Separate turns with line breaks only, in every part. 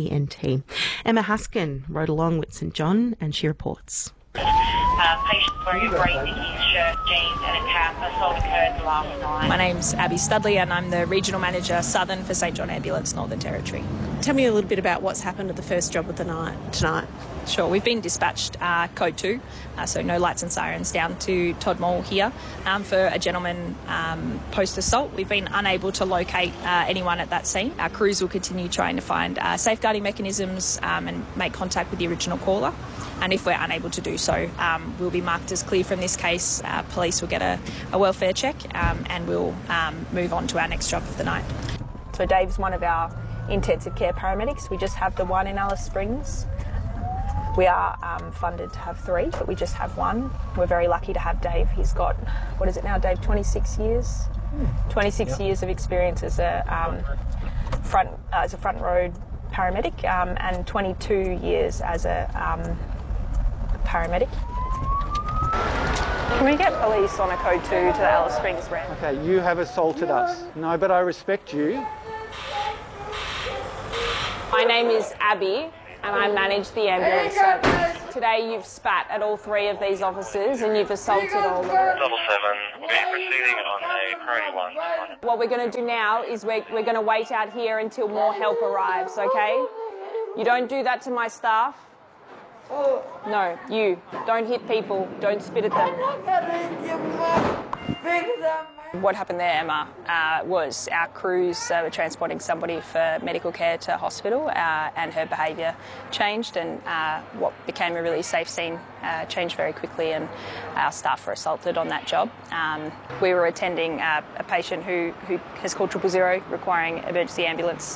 the NT. Emma Haskin rode along with St John and she reports.
Patient wearing a grey Dickies shirt, jeans and a cap. Assault occurred last night.
My name's Abby Studley and I'm the Regional Manager Southern for St John Ambulance, Northern Territory.
Tell me a little bit about what's happened at the first job of the night tonight.
Sure, we've been dispatched code 2, so no lights and sirens, down to Todd Mall here for a gentleman post-assault. We've been unable to locate anyone at that scene. Our crews will continue trying to find safeguarding mechanisms and make contact with the original caller. And if we're unable to do so, we'll be marked as clear from this case. Police will get a welfare check and we'll move on to our next job of the night. So Dave's one of our intensive care paramedics. We just have the one in Alice Springs. We are funded to have 3, but we just have 1. We're very lucky to have Dave. He's got, what is it now, Dave, 26 years? 26 years of experience as a front road paramedic and 22 years as a paramedic. Can we get police on a code 2 to the Alice Springs ramp?
Okay, you have assaulted us. No, but I respect you.
My name is Abby and I manage the ambulance service. Today you've spat at all 3 of these officers and you've assaulted all of them.
Level 7 will be proceeding on a priority 1.
What we're going to do now is we're going to wait out here until more help arrives, okay? You don't do that to my staff. No, you. Don't hit people. Don't spit at them. What happened there, Emma, was our crews were transporting somebody for medical care to hospital and her behaviour changed and what became a really safe scene changed very quickly and our staff were assaulted on that job. We were attending a patient who has called 000 requiring emergency ambulance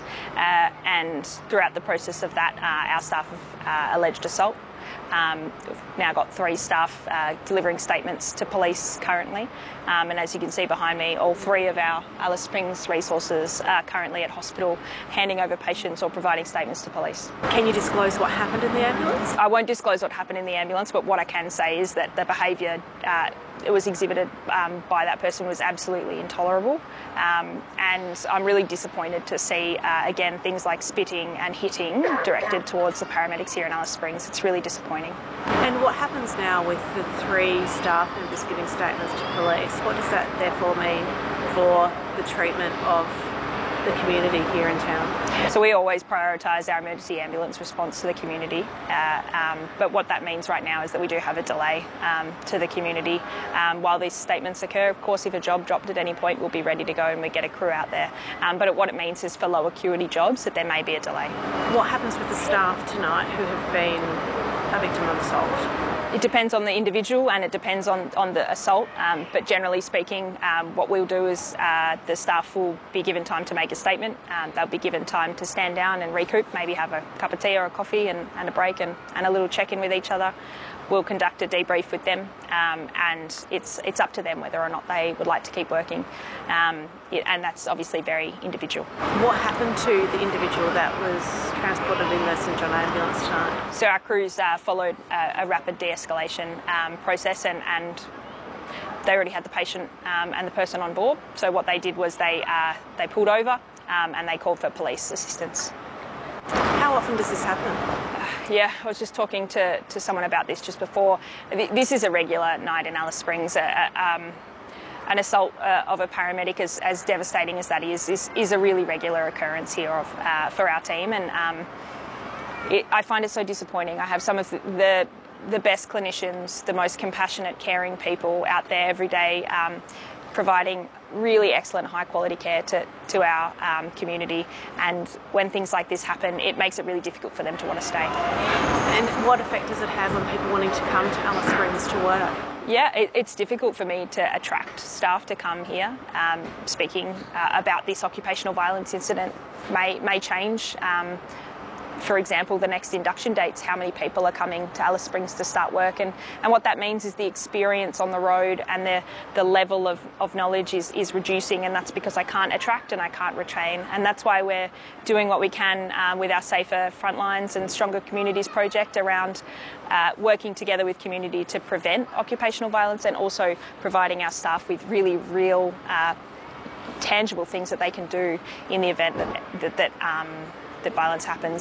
and throughout the process of that our staff have alleged assault. We've now got 3 staff delivering statements to police currently and as you can see behind me, all 3 of our Alice Springs resources are currently at hospital handing over patients or providing statements to police.
Can you disclose what happened in the ambulance?
I won't disclose what happened in the ambulance, but what I can say is that the behaviour it was exhibited by that person was absolutely intolerable and I'm really disappointed to see again things like spitting and hitting directed towards the paramedics here in Alice Springs. It's really disappointing.
And what happens now with the 3 staff members giving statements to police? What does that therefore mean for the treatment of the community here in town?
So we always prioritise our emergency ambulance response to the community, but what that means right now is that we do have a delay to the community while these statements occur. Of course, if a job dropped at any point, we'll be ready to go and we get a crew out there. But what it means is for low acuity jobs that there may be a delay.
What happens with the staff tonight who have been a victim of assault?
It depends on the individual and it depends on the assault, but generally speaking, what we'll do is the staff will be given time to make a statement. They'll be given time to stand down and recoup, maybe have a cup of tea or a coffee and a break and a little check-in with each other. We'll conduct a debrief with them and it's up to them whether or not they would like to keep working and that's obviously very individual.
What happened to the individual that was transported in the St John ambulance tonight?
So our crews followed a rapid de-escalation process and they already had the patient and the person on board. So what they did was they pulled over and they called for police assistance.
How often does this happen?
Yeah, I was just talking to someone about this just before. This is a regular night in Alice Springs. An assault of a paramedic, as devastating as that is a really regular occurrence here for our team. And I find it so disappointing. I have some of the best clinicians, the most compassionate, caring people out there every day providing really excellent high quality care to our community, and when things like this happen it makes it really difficult for them to want to stay.
And what effect does it have on people wanting to come to Alice Springs to work?
Yeah, it's difficult for me to attract staff to come here. Speaking about this occupational violence incident may change. For example, the next induction dates, how many people are coming to Alice Springs to start work, and what that means is the experience on the road and the level of knowledge is reducing, and that's because I can't attract and I can't retrain, and that's why we're doing what we can with our Safer Frontlines and Stronger Communities project around working together with community to prevent occupational violence and also providing our staff with really real tangible things that they can do in the event that violence happens.